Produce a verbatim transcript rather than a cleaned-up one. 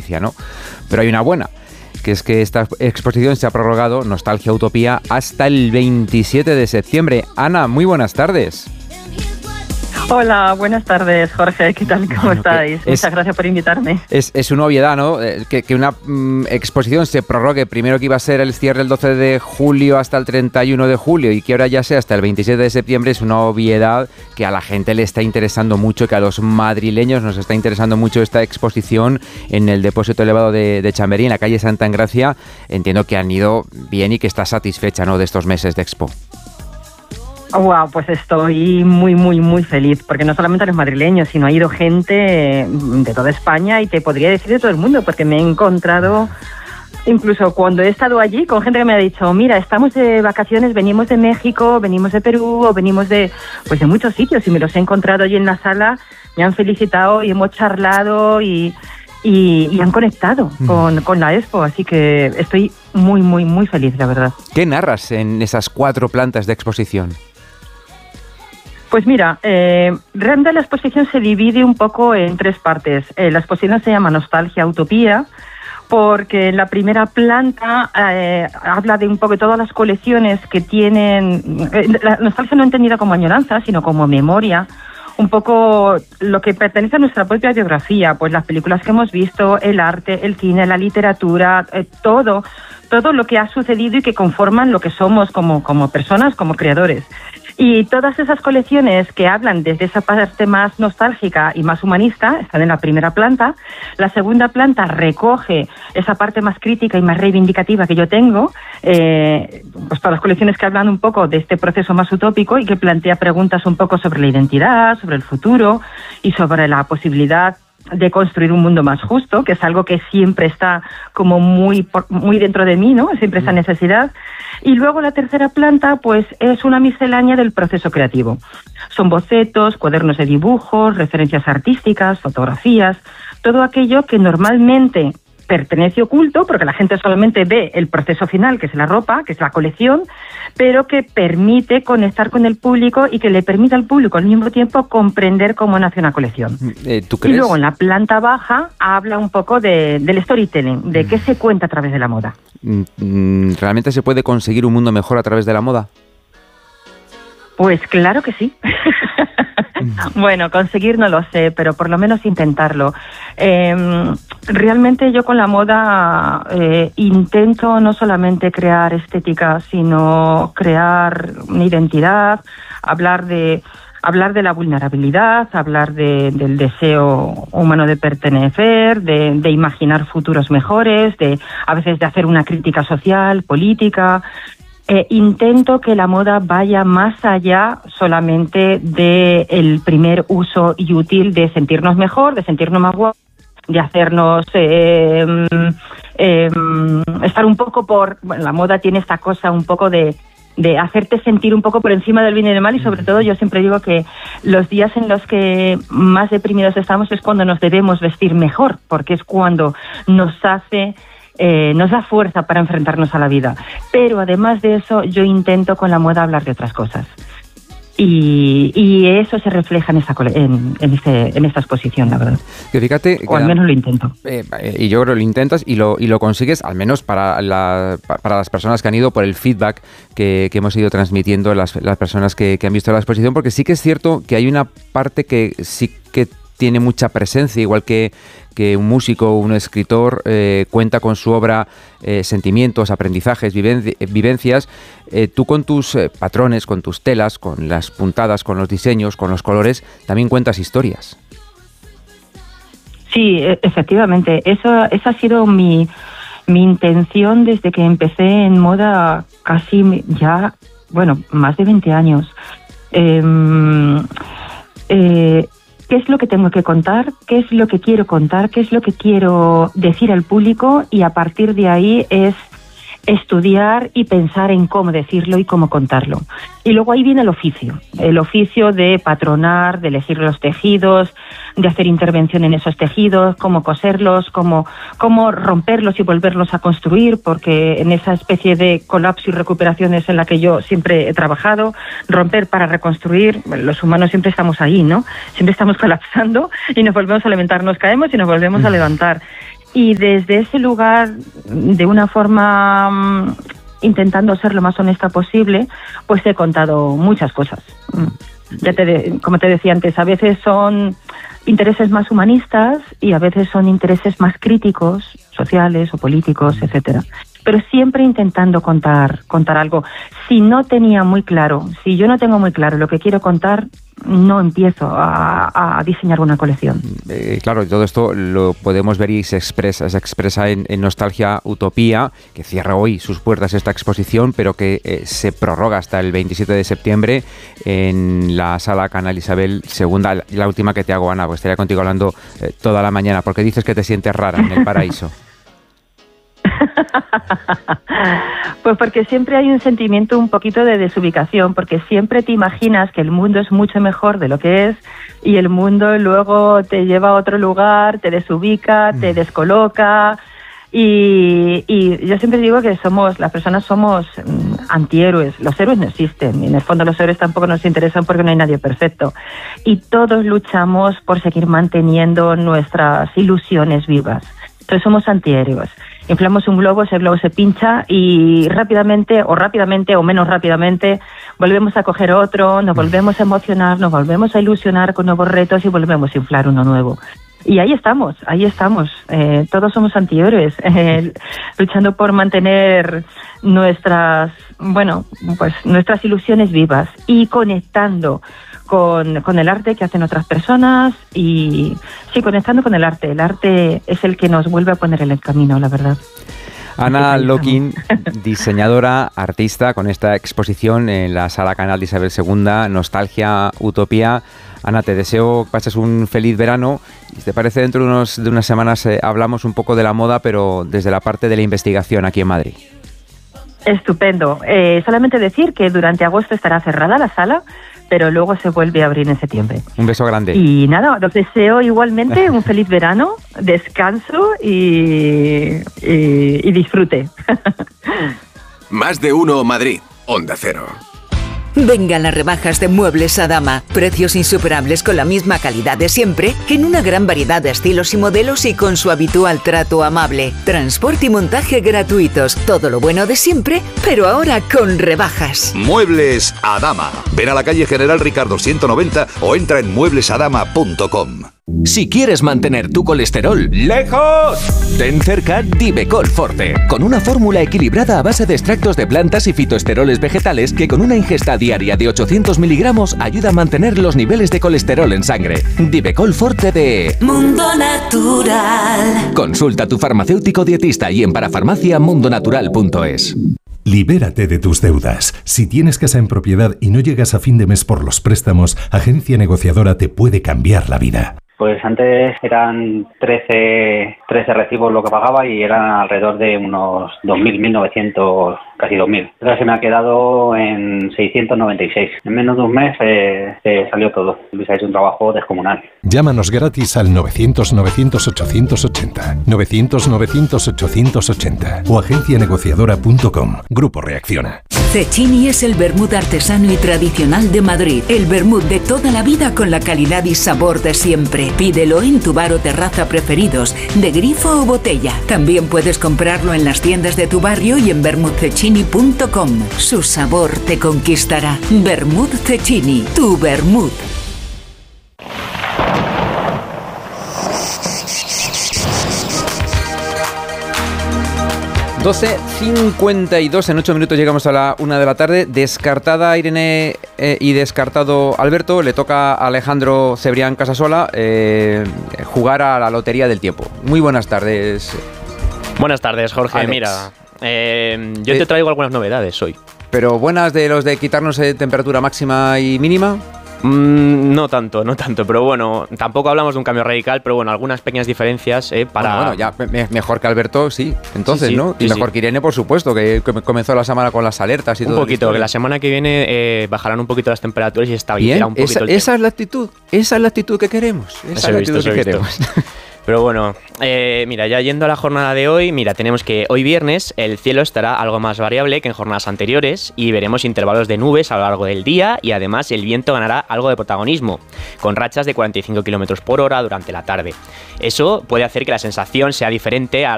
Grecia, ¿no? Pero hay una buena, que es que esta exposición se ha prorrogado, Nostalgia Utopía, hasta el veintisiete de septiembre. Ana, muy buenas tardes. Hola, buenas tardes, Jorge. ¿Qué tal? ¿Cómo bueno, estáis? Es, Muchas gracias por invitarme. Es, es una obviedad, ¿no? Que, que una mm, exposición se prorrogue. Primero que iba a ser el cierre el doce de julio hasta el treinta y uno de julio y que ahora ya sea hasta el veintisiete de septiembre es una obviedad que a la gente le está interesando mucho, que a los madrileños nos está interesando mucho esta exposición en el depósito elevado de, de Chamberí, en la calle Santa Engracia. Entiendo que han ido bien y que está satisfecha, ¿no?, de estos meses de Expo. Wow, pues estoy muy, muy, muy feliz, porque no solamente los madrileños, sino ha ido gente de toda España y te podría decir de todo el mundo, porque me he encontrado, incluso cuando he estado allí, con gente que me ha dicho, mira, estamos de vacaciones, venimos de México, venimos de Perú, o venimos de, pues de muchos sitios, y me los he encontrado allí en la sala, me han felicitado y hemos charlado y... Y, y han conectado con, con la Expo, así que estoy muy, muy, muy feliz, la verdad. ¿Qué narras en esas cuatro plantas de exposición? Pues mira, eh, realmente la exposición se divide un poco en tres partes. Eh, la exposición se llama Nostalgia Utopía, porque en la primera planta eh, habla de un poco de todas las colecciones que tienen... Eh, la nostalgia no entendida como añoranza, sino como memoria, un poco lo que pertenece a nuestra propia biografía, pues las películas que hemos visto, el arte, el cine, la literatura, eh, todo, todo lo que ha sucedido y que conforman lo que somos como, como personas, como creadores. Y todas esas colecciones que hablan desde esa parte más nostálgica y más humanista están en la primera planta. La segunda planta recoge esa parte más crítica y más reivindicativa que yo tengo, eh, pues para las colecciones que hablan un poco de este proceso más utópico y que plantea preguntas un poco sobre la identidad, sobre el futuro y sobre la posibilidad de construir un mundo más justo, que es algo que siempre está como muy muy dentro de mí, ¿no? Siempre esa necesidad. Y luego la tercera planta, pues es una miscelánea del proceso creativo. Son bocetos, cuadernos de dibujos, referencias artísticas, fotografías, todo aquello que normalmente pertenece oculto, porque la gente solamente ve el proceso final, que es la ropa, que es la colección, pero que permite conectar con el público y que le permite al público al mismo tiempo comprender cómo nace una colección. Eh, ¿tú crees? Y luego en la planta baja habla un poco de, del storytelling, de qué se cuenta a través de la moda. ¿Realmente se puede conseguir un mundo mejor a través de la moda? Pues claro que sí. Bueno, conseguir no lo sé, pero por lo menos intentarlo. Eh, realmente yo con la moda eh, intento no solamente crear estética, sino crear una identidad, hablar de hablar de la vulnerabilidad, hablar de, del deseo humano de pertenecer, de, de imaginar futuros mejores, de a veces de hacer una crítica social, política. Eh, intento que la moda vaya más allá solamente del primer uso y útil de sentirnos mejor, de sentirnos más guapos, de hacernos eh, eh, estar un poco por... Bueno, la moda tiene esta cosa un poco de, de hacerte sentir un poco por encima del bien y del mal, y sobre todo yo siempre digo que los días en los que más deprimidos estamos es cuando nos debemos vestir mejor, porque es cuando nos hace... Eh, nos da fuerza para enfrentarnos a la vida. Pero además de eso, yo intento con la moda hablar de otras cosas. Y, y eso se refleja en esta, en, en, este, en esta exposición, la verdad. Que fíjate, o al menos lo intento. Eh, y yo creo que lo intentas y lo, y lo consigues, al menos para, la, para las personas que han ido, por el feedback que, que hemos ido transmitiendo las, las personas que, que han visto la exposición, porque sí que es cierto que hay una parte que sí que tiene mucha presencia, igual que, que un músico o un escritor eh, cuenta con su obra eh, sentimientos, aprendizajes, viven, vivencias. Eh, tú con tus eh, patrones, con tus telas, con las puntadas, con los diseños, con los colores, también cuentas historias. Sí, efectivamente. Eso, esa ha sido mi, mi intención desde que empecé en moda casi ya, bueno, más de veinte años. Eh, eh, ¿Qué es lo que tengo que contar? ¿Qué es lo que quiero contar? ¿Qué es lo que quiero decir al público? Y a partir de ahí es estudiar y pensar en cómo decirlo y cómo contarlo. Y luego ahí viene el oficio, el oficio de patronar, de elegir los tejidos, de hacer intervención en esos tejidos, cómo coserlos, cómo, cómo romperlos y volverlos a construir, porque en esa especie de colapso y recuperación es en la que yo siempre he trabajado, romper para reconstruir. Bueno, los humanos siempre estamos ahí, ¿no? Siempre estamos colapsando y nos volvemos a levantar, nos caemos y nos volvemos a levantar. Y desde ese lugar, de una forma intentando ser lo más honesta posible, pues he contado muchas cosas. Ya te de, como te decía antes, a veces son intereses más humanistas y a veces son intereses más críticos, sociales o políticos, etcétera. Pero siempre intentando contar contar algo. Si no tenía muy claro, si yo no tengo muy claro lo que quiero contar, no empiezo a, a diseñar una colección. Eh, claro, todo esto lo podemos ver y se expresa, se expresa en, en Nostalgia Utopía, que cierra hoy sus puertas esta exposición, pero que eh, se prorroga hasta el veintisiete de septiembre en la Sala Canal Isabel segunda. La última que te hago, Ana, pues estaría contigo hablando eh, toda la mañana, porque dices que te sientes rara en el paraíso. Pues porque siempre hay un sentimiento un poquito de desubicación, porque siempre te imaginas que el mundo es mucho mejor de lo que es y el mundo luego te lleva a otro lugar, te desubica, te descoloca y, y yo siempre digo que somos, las personas somos antihéroes, los héroes no existen y en el fondo los héroes tampoco nos interesan porque no hay nadie perfecto y todos luchamos por seguir manteniendo nuestras ilusiones vivas, entonces somos antihéroes. Inflamos un globo, ese globo se pincha y rápidamente, o rápidamente, o menos rápidamente, volvemos a coger otro, nos volvemos a emocionar, nos volvemos a ilusionar con nuevos retos y volvemos a inflar uno nuevo. Y ahí estamos, ahí estamos. Eh, todos somos antihéroes, eh, luchando por mantener nuestras, bueno, pues nuestras ilusiones vivas y conectando con, con el arte que hacen otras personas y sí, conectando con el arte. El arte es el que nos vuelve a poner en el camino, la verdad. Ana Lokin, diseñadora, artista, con esta exposición en la Sala Canal de Isabel segunda, Nostalgia Utopía. Ana, te deseo que pases un feliz verano. Si te parece, dentro de, unos, de unas semanas eh, hablamos un poco de la moda, pero desde la parte de la investigación aquí en Madrid. Estupendo. Eh, solamente decir que durante agosto estará cerrada la sala, pero luego se vuelve a abrir en septiembre. Un beso grande. Y nada, os deseo igualmente un feliz verano, descanso y, y, y disfrute. Más de uno Madrid, Onda Cero. Vengan las rebajas de Muebles Adama. Precios insuperables con la misma calidad de siempre, en una gran variedad de estilos y modelos y con su habitual trato amable. Transporte y montaje gratuitos. Todo lo bueno de siempre, pero ahora con rebajas. Muebles Adama. Ven a la calle General Ricardo ciento noventa o entra en muebles adama punto com. Si quieres mantener tu colesterol lejos, ten cerca Divecol Forte, con una fórmula equilibrada a base de extractos de plantas y fitoesteroles vegetales que con una ingesta diaria de ochocientos miligramos ayuda a mantener los niveles de colesterol en sangre. Divecol Forte de Mundo Natural. Consulta a tu farmacéutico dietista y en parafarmacia mundo natural punto es. Libérate de tus deudas. Si tienes casa en propiedad y no llegas a fin de mes por los préstamos, Agencia Negociadora te puede cambiar la vida. Pues antes eran trece, trece recibos lo que pagaba y eran alrededor de unos dos mil, mil novecientos, casi dos mil. Ahora se me ha quedado en seiscientos noventa y seis. En menos de un mes eh, eh, salió todo. Luis ha hecho un trabajo descomunal. Llámanos gratis al novecientos, novecientos, ochocientos ochenta, novecientos, novecientos, ochocientos ochenta o agencia negociadora punto com. Grupo Reacciona. Cecchini es el vermut artesano y tradicional de Madrid. El vermut de toda la vida con la calidad y sabor de siempre. Pídelo en tu bar o terraza preferidos, de grifo o botella. También puedes comprarlo en las tiendas de tu barrio y en vermut cecchini punto com. Su sabor te conquistará. Vermut Cecchini, tu vermut. doce cincuenta y dos, en ocho minutos llegamos a la una de la tarde. Descartada Irene eh, y descartado Alberto, le toca a Alejandro Cebrián Casasola eh, jugar a la Lotería del Tiempo. Muy buenas tardes. Buenas tardes, Jorge. Alex. Mira, eh, yo te traigo algunas novedades hoy. ¿Pero buenas de los de quitarnos eh, temperatura máxima y mínima? Mm, no tanto, no tanto, pero bueno, tampoco hablamos de un cambio radical, pero bueno, algunas pequeñas diferencias eh, para... Bueno, bueno, ya me, mejor que Alberto, sí, entonces, sí, sí, ¿no? sí, y mejor sí. que Irene, por supuesto, que, que comenzó la semana con las alertas y un todo. Un poquito, que la semana que viene eh, bajarán un poquito las temperaturas y estabilizará Bien, un poquito esa, el esa tema. es la actitud, esa es la actitud que queremos, esa Eso es la he visto, actitud eso que he visto. queremos. Pero bueno, eh, mira, ya yendo a la jornada de hoy, mira, tenemos que hoy viernes el cielo estará algo más variable que en jornadas anteriores y veremos intervalos de nubes a lo largo del día y además el viento ganará algo de protagonismo, con rachas de cuarenta y cinco kilómetros por hora durante la tarde. Eso puede hacer que la sensación sea diferente a